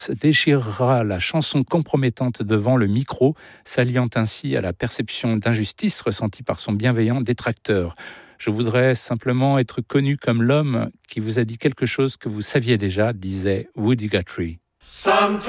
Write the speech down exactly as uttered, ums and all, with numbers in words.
déchirera la chanson compromettante devant le micro, s'alliant ainsi à la perception d'injustice ressentie par son bienveillant détracteur. Je voudrais simplement être connu comme l'homme qui vous a dit quelque chose que vous saviez déjà, disait Woody Guthrie. Sometimes